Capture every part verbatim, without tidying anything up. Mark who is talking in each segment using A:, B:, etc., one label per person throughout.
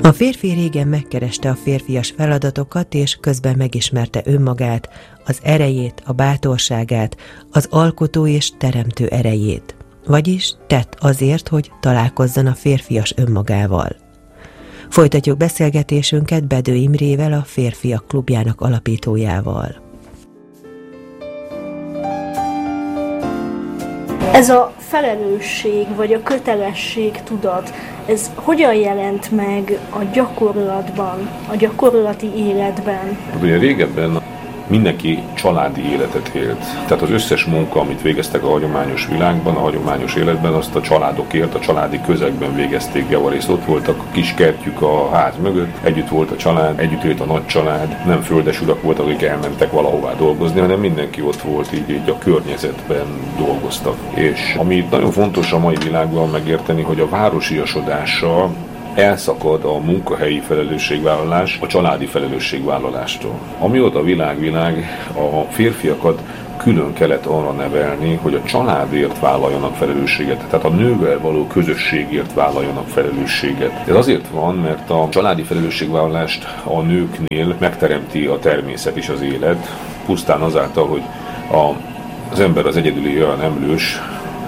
A: A férfi régen megkereste a férfias feladatokat, és közben megismerte önmagát, az erejét, a bátorságát, az alkotó és teremtő erejét. Vagyis tett azért, hogy találkozzon a férfias önmagával. Folytatjuk beszélgetésünket Bedő Imrével, a Férfiak Klubjának alapítójával.
B: Ez a felelősség vagy a kötelesség tudat, ez hogyan jelent meg a gyakorlatban, a gyakorlati életben?
C: Ugye régebben mindenki családi életet élt. Tehát az összes munka, amit végeztek a hagyományos világban, a hagyományos életben, azt a családokért, a családi közegben végezték javarészt. Ott voltak a kis kertjük a ház mögött, együtt volt a család, együtt élt a nagy család, nem földesurak voltak, akik elmentek valahová dolgozni, hanem mindenki ott volt, így, így a környezetben dolgoztak. És ami nagyon fontos a mai világban megérteni, hogy a városiasodása elszakad a munkahelyi felelősségvállalás a családi felelősségvállalástól. Amióta a világ-világ, a férfiakat külön kellett arra nevelni, hogy a családért vállaljanak felelősséget, tehát a nővel való közösségért vállaljanak felelősséget. Ez azért van, mert a családi felelősségvállalást a nőknél megteremti a természet és az élet, pusztán azáltal, hogy a, az ember az egyedüli olyan emlős,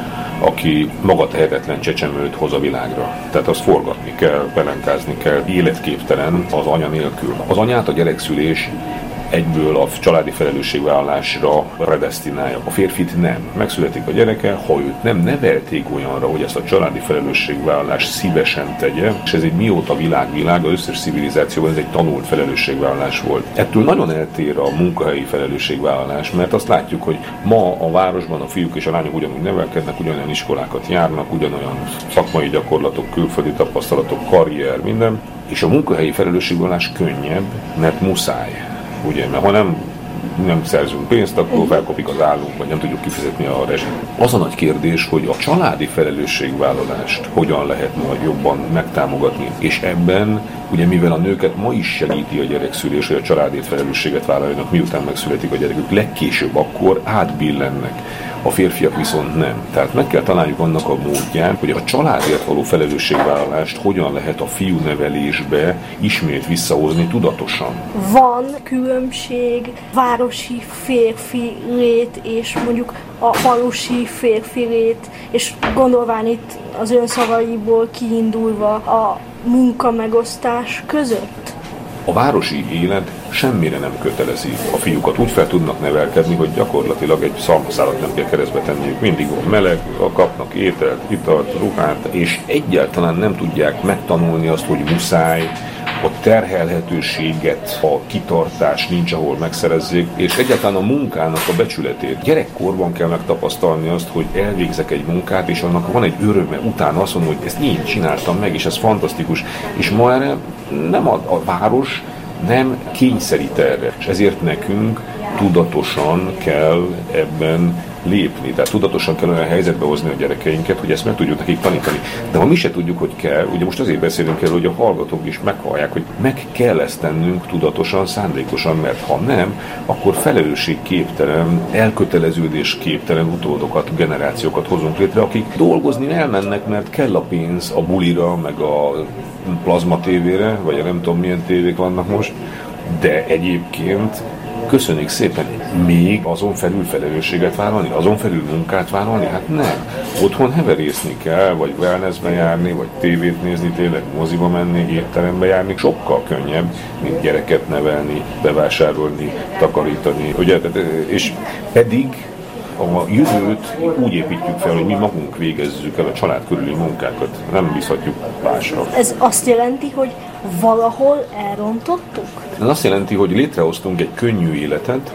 C: aki magatehetetlen csecsemőt hoz a világra. Tehát azt forgatni kell, pelenkázni kell, életképtelen az anya nélkül. Az anyát a gyerekszülés egyből a családi felelősségvállalásra predesztinálja. A férfit nem. Megszületik a gyereke, ha őt nem nevelték olyanra, hogy ezt a családi felelősségvállalást szívesen tegye, és ez egy mióta világ-világ, az összes civilizációban ez egy tanult felelősségvállalás volt. Ettől nagyon eltér a munkahelyi felelősségvállalás, mert azt látjuk, hogy ma a városban a fiúk és a lányok ugyanúgy nevelkednek, ugyanolyan iskolákat járnak, ugyanolyan szakmai gyakorlatok, külföldi tapasztalatok, karrier, minden, és a munkahelyi felelősségvállalás könnyebb, mert muszáj. Ugye, mert ha nem, nem szerzünk pénzt, akkor felkopik az állunk, vagy nem tudjuk kifizetni a rezsit. Az a nagy kérdés, hogy a családi felelősségvállalást hogyan lehet majd jobban megtámogatni. És ebben, ugye mivel a nőket ma is segíti a gyerekszülés, hogy a családért felelősséget vállaljanak, miután megszületik a gyerekük, legkésőbb akkor átbillennek. A férfiak viszont nem. Tehát meg kell találjuk annak a módján, hogy a családért való felelősségvállalást hogyan lehet a fiúnevelésbe ismét visszahozni tudatosan.
B: Van különbség városi férfi lét és mondjuk a falusi férfi lét, és gondolván itt az ön szavaiból kiindulva a munkamegosztás között?
C: A városi élet semmire nem kötelezi a fiúkat. Úgy fel tudnak nevelkedni, hogy gyakorlatilag egy szalmaszálat nem kell keresztbe tenniük. Mindig van meleg, kapnak ételt, italt, ruhát, és egyáltalán nem tudják megtanulni azt, hogy muszáj, a terhelhetőséget, a kitartás nincs, ahol megszerezzék, és egyáltalán a munkának a becsületét. Gyerekkorban kell megtapasztalni azt, hogy elvégzek egy munkát, és annak van egy öröme, utána azt mondom, hogy ezt én csináltam meg, és ez fantasztikus. És ma erre nem a, a város nem kényszerít erre, és ezért nekünk tudatosan kell ebben lépni. Tehát tudatosan kell olyan helyzetbe hozni a gyerekeinket, hogy ezt meg tudjuk nekik tanítani. De ha mi se tudjuk, hogy kell, ugye most azért beszélünk el, hogy a hallgatók is meghallják, hogy meg kell ezt tennünk tudatosan, szándékosan, mert ha nem, akkor felelősségképtelen, elköteleződésképtelen utódokat, generációkat hozunk létre, akik dolgozni elmennek, mert kell a pénz a bulira, meg a plazma tévére, vagy nem tudom milyen tévék vannak most, de egyébként köszönjük szépen, még azon felül felelősséget vállalni, azon felül munkát vállalni? Hát nem. Otthon heverészni kell, vagy wellnessbe járni, vagy tévét nézni, tényleg moziba menni, étterembe járni, sokkal könnyebb, mint gyereket nevelni, bevásárolni, takarítani. Ugye, és pedig a jövőt úgy építjük fel, hogy mi magunk végezzük el a család körüli munkákat, nem bízhatjuk másra.
B: Ez azt jelenti, hogy valahol elrontottuk?
C: Ez azt jelenti, hogy létrehoztunk egy könnyű életet,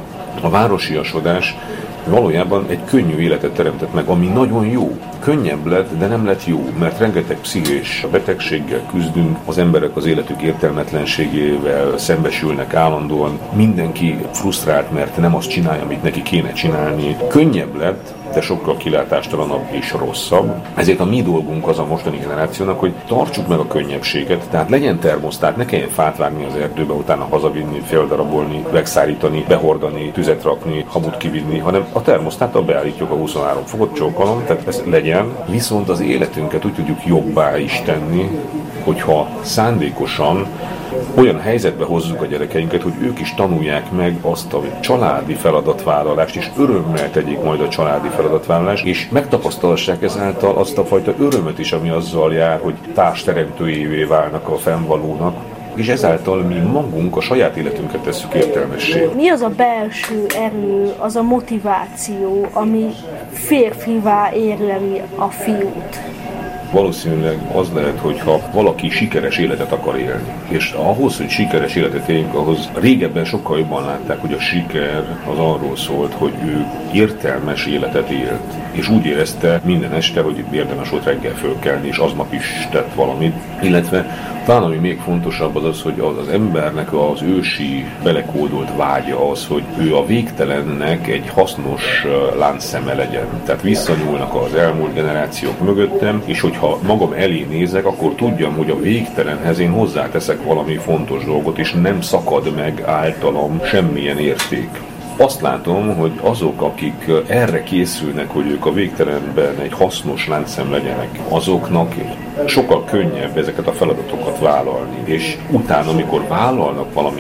C: a városiasodás valójában egy könnyű életet teremtett meg, ami nagyon jó. Könnyebb lett, de nem lett jó, mert rengeteg pszichés betegséggel küzdünk, az emberek az életük értelmetlenségével szembesülnek állandóan, mindenki frusztrált, mert nem azt csinálja, amit neki kéne csinálni. Könnyebb lett, de sokkal kilátástalanabb és rosszabb. Ezért a mi dolgunk az a mostani generációnak, hogy tartsuk meg a könnyebbséget, tehát legyen termosztát, ne kelljen fát vágni az erdőbe, utána hazavinni, feldarabolni, megszárítani, behordani, tüzet rakni, hamut kivinni, hanem a termosztáttal beállítjuk a huszonhárom fokot, csókolom, tehát ez legyen. Viszont az életünket úgy tudjuk jobbá is tenni, hogyha szándékosan olyan helyzetbe hozzuk a gyerekeinket, hogy ők is tanulják meg azt a családi feladatvállalást, és örömmel tegyék majd a családi feladatvállalást, és megtapasztalassák ezáltal azt a fajta örömöt is, ami azzal jár, hogy társteremtőjévé válnak a fennvalónak, és ezáltal mi magunk a saját életünket tesszük értelmessé.
B: Mi az a belső erő, az a motiváció, ami férfivá érleli a fiút?
C: Valószínűleg az lehet, hogyha valaki sikeres életet akar élni. És ahhoz, hogy sikeres életet éljünk, ahhoz régebben sokkal jobban látták, hogy a siker az arról szólt, hogy ő értelmes életet élt. És úgy érezte minden este, hogy érdemes volt reggel fölkelni, és aznap is tett valamit. Illetve talán ami még fontosabb az az, hogy az embernek az ősi belekódolt vágya az, hogy ő a végtelennek egy hasznos láncszeme legyen. Tehát visszanyúlnak az elmúlt generációk mögöttem, és hogyha magam elé nézek, akkor tudjam, hogy a végtelenhez én hozzáteszek valami fontos dolgot, és nem szakad meg általam semmilyen érték. Azt látom, hogy azok, akik erre készülnek, hogy ők a végtelenben egy hasznos láncszem legyenek, azoknak sokkal könnyebb ezeket a feladatokat vállalni. És utána, amikor vállalnak valami